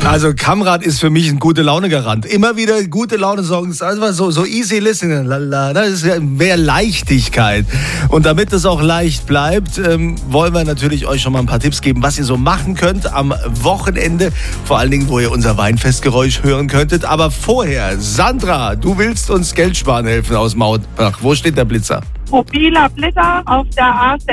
Also Kamrat ist für mich ein Gute-Laune-Garant. Immer wieder gute Laune-Songs, einfach so easy listening. Lala, das ist ja mehr Leichtigkeit. Und damit es auch leicht bleibt, wollen wir natürlich euch schon mal ein paar Tipps geben, was ihr so machen könnt am Wochenende. Vor allen Dingen, wo ihr unser Weinfestgeräusch hören könntet. Aber vorher, Sandra, du willst uns Geld sparen helfen aus Mautbach. Wo steht der Blitzer? Mobiler Blitzer auf der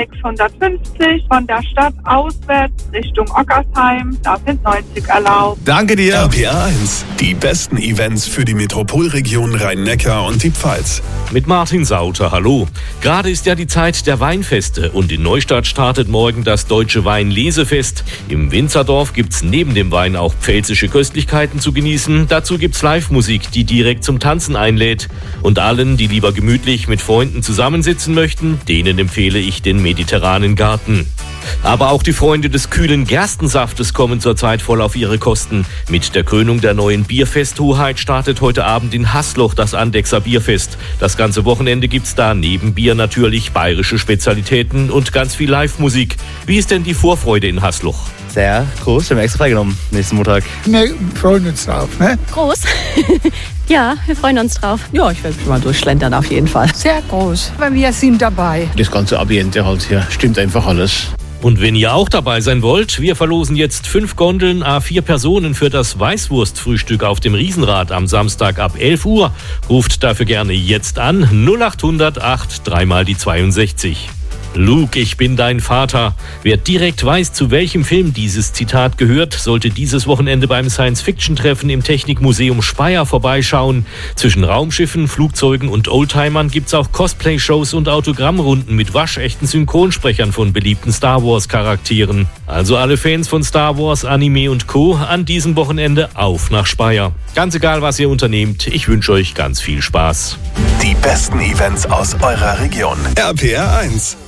A650 von der Stadt auswärts Richtung Ockersheim. Da sind 90 erlaubt. Danke dir. RPA 1, die besten Events für die Metropolregion Rhein-Neckar und die Pfalz. Mit Martin Sauter, hallo. Gerade ist ja die Zeit der Weinfeste und in Neustadt startet morgen das Deutsche Weinlesefest. Im Winzerdorf gibt's neben dem Wein auch pfälzische Köstlichkeiten zu genießen. Dazu gibt's Live-Musik, die direkt zum Tanzen einlädt. Und allen, die lieber gemütlich mit Freunden zusammensitzen möchten, denen empfehle ich den mediterranen Garten. Aber auch die Freunde des kühlen Gerstensaftes kommen zurzeit voll auf ihre Kosten. Mit der Krönung der neuen Bierfesthoheit startet heute Abend in Haßloch das Andechser Bierfest. Das ganze Wochenende gibt's da neben Bier natürlich bayerische Spezialitäten und ganz viel Live-Musik. Wie ist denn die Vorfreude in Haßloch? Sehr groß, wir haben extra freigenommen nächsten Montag. Wir freuen uns drauf, ne? Groß. Ja, wir freuen uns drauf. Ja, ich werde mich mal durchschlendern auf jeden Fall. Sehr groß, weil wir sind dabei. Das ganze Ambiente halt hier, stimmt einfach alles. Und wenn ihr auch dabei sein wollt, wir verlosen jetzt 5 Gondeln A4 Personen für das Weißwurstfrühstück auf dem Riesenrad am Samstag ab 11 Uhr. Ruft dafür gerne jetzt an 0800 8 3 mal die 62. Luke, ich bin dein Vater. Wer direkt weiß, zu welchem Film dieses Zitat gehört, sollte dieses Wochenende beim Science-Fiction-Treffen im Technikmuseum Speyer vorbeischauen. Zwischen Raumschiffen, Flugzeugen und Oldtimern gibt's auch Cosplay-Shows und Autogrammrunden mit waschechten Synchronsprechern von beliebten Star-Wars-Charakteren. Also alle Fans von Star Wars, Anime und Co. an diesem Wochenende auf nach Speyer. Ganz egal, was ihr unternehmt, ich wünsche euch ganz viel Spaß. Die besten Events aus eurer Region. RPA 1.